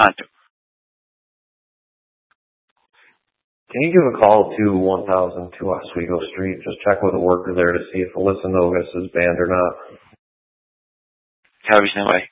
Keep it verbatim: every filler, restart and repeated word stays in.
ಆಯ್ತು. Can you give a call to one thousand two Oswego Street? Just check with a worker there to see if Alyssa Novus is banned or not. ಯಾವ ವಿಷಯ ಬಾಯ್?